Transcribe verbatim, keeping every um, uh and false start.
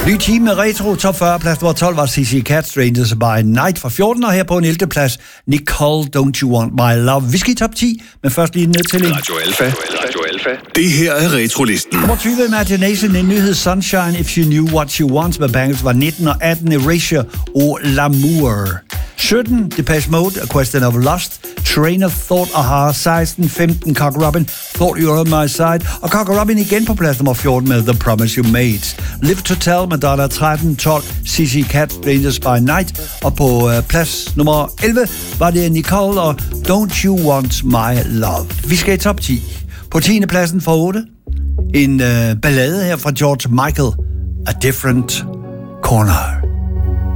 Ny time med Retro. Top fyrre, plads nummer tolv var C C Cat, Strangers by Night fra fjorten, og her på en ellevte plads, Nicole, Don't You Want My Love. Vi skal i top ti, men først lige ned til en. Radio Alpha. Radio Alpha. Det her er Retro-listen. Nummer tyve, Imagination, en nyhed, Sunshine, If You Knew What You Want med Bangles var nitten, og atten, Erasure og L'amour. sytten, Depeche Mode, A Question of Lust, Train of Thought, Aha. seksten, femten, Cock Robin, Thought You Were On My Side, og Cock Robin igen på plads nummer fjorten med The Promise You Made. Live to Tell, Madonna tretten, tolv, C C Cat, Strangers by Night, og på øh, plads nummer elleve var det Nicole og Don't You Want My Love. Vi skal i top ti. På tiende pladsen for otte, en øh, ballade her fra George Michael, A Different Corner.